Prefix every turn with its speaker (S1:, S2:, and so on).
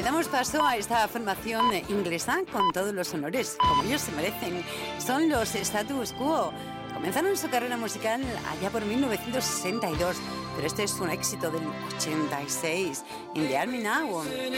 S1: damos paso a esta formación inglesa con todos los honores, como ellos se merecen. Son los Status Quo. Comenzaron su carrera musical allá por 1962, pero este es un éxito del 86, In the Army Now.